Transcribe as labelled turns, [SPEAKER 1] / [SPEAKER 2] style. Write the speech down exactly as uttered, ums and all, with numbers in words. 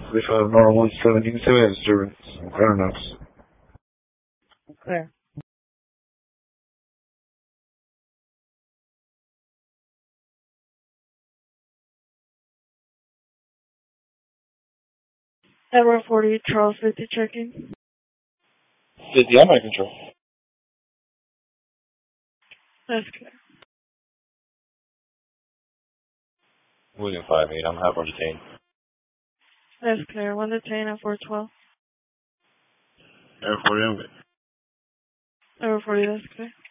[SPEAKER 1] We have normal one seventeen seven disturbance. Chronos.
[SPEAKER 2] Clear. Edward forty, Charles fifty checking.
[SPEAKER 1] fifty, I'm in control.
[SPEAKER 2] That's clear.
[SPEAKER 3] William five eight, I'm half on detained.
[SPEAKER 2] That's clear. One detained at four twelve.
[SPEAKER 3] Air forty, I'm good.
[SPEAKER 2] Edward forty, that's clear.